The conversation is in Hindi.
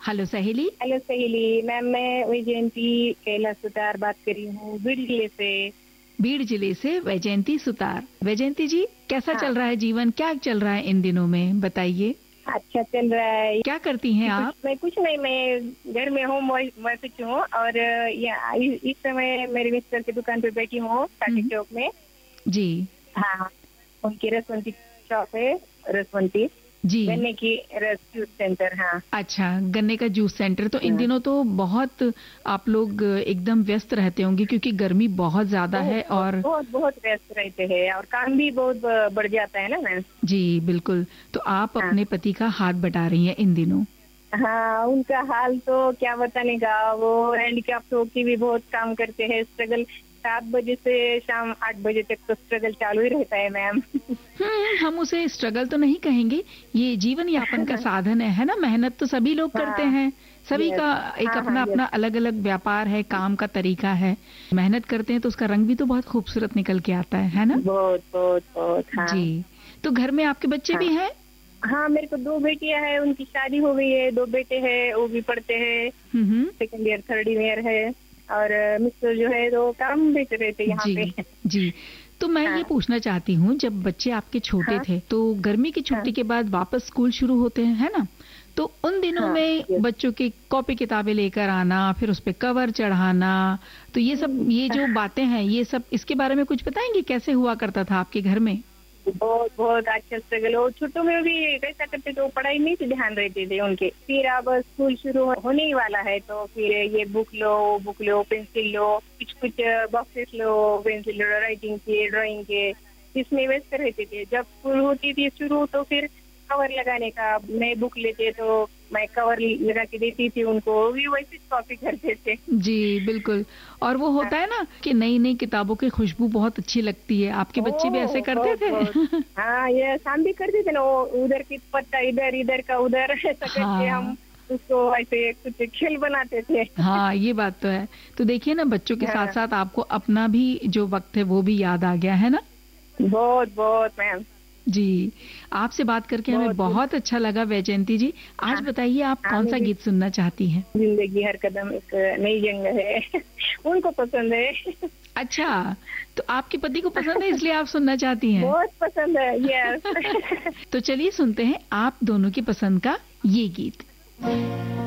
हेलो सहेली। हेलो सहेली मैम, मैं वैजयंती कैलाश सुतार बात कर रही हूँ बीड़ जिले से। बीड़ जिले से वैजयंती सुतार। वैजयंती जी, कैसा हाँ, चल रहा है जीवन, क्या चल रहा है इन दिनों में, बताइए। अच्छा चल रहा है। क्या करती हैं आप? कुछ नहीं, मैं घर में हूँ, वाइफ हूँ और इस समय मेरे मिस्टर की दुकान पे बैठी हूँ काटी हम्म, चौक में। जी हाँ, उनकी रसवंती शॉप है, रसवंती जी। गन्ने की रस जूस सेंटर। हाँ अच्छा, गन्ने का जूस सेंटर। तो इन हाँ, दिनों तो बहुत आप लोग एकदम व्यस्त रहते होंगे क्योंकि गर्मी बहुत ज्यादा बहुत है। बहुत और बहुत बहुत व्यस्त रहते हैं और काम भी बहुत बढ़ जाता है ना मैम। जी बिल्कुल। तो आप हाँ अपने पति का हाथ बटा रही हैं इन दिनों। हाँ, उनका हाल तो क्या बताने का, वो हैंडीकैप्ट होके भी बहुत काम करते हैं, स्ट्रगल 7 बजे से शाम 8 बजे तक तो स्ट्रगल चालू ही रहता है मैम। हम उसे स्ट्रगल तो नहीं कहेंगे, ये जीवन यापन का साधन है ना। मेहनत तो सभी लोग करते हाँ, हैं, सभी यस, का एक हाँ हाँ, अपना यस, अपना अलग अलग व्यापार है, काम का तरीका है। मेहनत करते हैं तो उसका रंग भी तो बहुत खूबसूरत निकल के आता है ना। बहुत बहुत बहुत। हाँ जी। तो घर में आपके बच्चे हाँ भी हैं? हाँ, मेरे को 2 बेटियां हैं, उनकी शादी हो गई है, 2 बेटे हैं, वो भी पढ़ते हैं, हम्म। सेकंड ईयर थर्ड ईयर है। और मिस्टर जो है तो काम बेच रहे थे यहाँ जी पे। जी। तो मैं ये हाँ पूछना चाहती हूँ, जब बच्चे आपके छोटे हाँ थे तो गर्मी की हाँ छुट्टी के बाद वापस स्कूल शुरू होते हैं, है ना। तो उन दिनों हाँ, में यस। बच्चों की कॉपी किताबें लेकर आना, फिर उस पे कवर चढ़ाना, तो ये सब, ये जो बातें हैं, ये सब, इसके बारे में कुछ बताएंगे, कैसे हुआ करता था आपके घर में? बहुत बहुत अच्छा स्ट्रगल हो, छोटों में भी कैसा करते थे, वो पढ़ाई नहीं से ध्यान रहते थे उनके। फिर अब स्कूल शुरू होने ही वाला है तो फिर ये बुक लो पेंसिल लो, कुछ कुछ बॉक्सेस लो, पेंसिल लो, राइटिंग के ड्राइंग के, इसमें व्यस्त रहते थे। जब स्कूल होती थी शुरू तो फिर कवर लगाने का, नए बुक लेते तो मैं कवर लगा के देती थी उनको, वो भी वैसे कॉपी करते थे। जी बिल्कुल। और वो होता है ना कि नई नई किताबों की खुशबू बहुत अच्छी लगती है, आपके बच्चे भी ऐसे ओह करते बहुत बहुत। थे? हाँ, ये हम भी करते थे ना, वो उधर की पत्ता इधर, इधर का उधर, ऐसा करके हम हाँ उसको ऐसे कुछ खेल बनाते थे। हाँ, ये बात तो है। तो देखिए ना, बच्चों के साथ हाँ, साथ आपको अपना भी जो वक्त है वो भी याद आ गया है ना। बहुत बहुत मैम, जी। आपसे बात करके हमें बहुत बहुत। बहुत अच्छा लगा वैजयंती जी। आज हाँ, बताइए, आप कौन हमें सा भी। गीत सुनना चाहती हैं? जिंदगी हर कदम एक नई जंग है। उनको पसंद है। अच्छा, तो आपके पति को पसंद है इसलिए आप सुनना चाहती हैं। बहुत पसंद है, यस। तो चलिए सुनते हैं आप दोनों की पसंद का ये गीत।